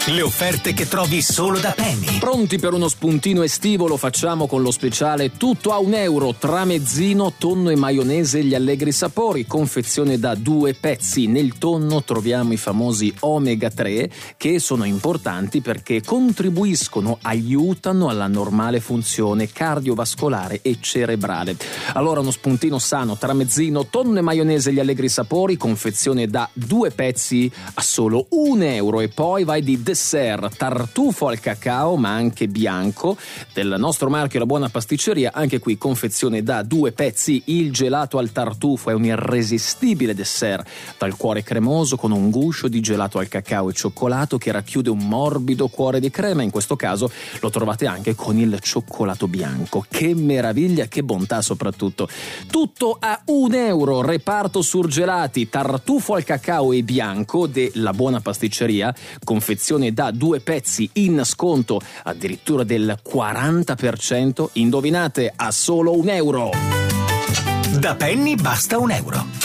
Le offerte che trovi solo da Penny. Pronti per uno spuntino estivo? Lo facciamo con lo speciale tutto a €1. Tramezzino, tonno e maionese gli allegri sapori, confezione da 2 pezzi. Nel tonno troviamo i famosi omega 3 che sono importanti perché aiutano alla normale funzione cardiovascolare e cerebrale. Allora uno spuntino sano, tramezzino, tonno e maionese gli allegri sapori, confezione da 2 pezzi a solo €1. E poi vai di dessert, tartufo al cacao ma anche bianco del nostro marchio La Buona Pasticceria, anche qui confezione da 2 pezzi. Il gelato al tartufo è un irresistibile dessert dal cuore cremoso con un guscio di gelato al cacao e cioccolato che racchiude un morbido cuore di crema. In questo caso lo trovate anche con il cioccolato bianco. Che meraviglia, che bontà soprattutto. Tutto a €1. Reparto surgelati, tartufo al cacao e bianco della Buona Pasticceria, confezione da 2 pezzi in sconto addirittura del 40%. Indovinate, a solo €1. Da Penny basta €1.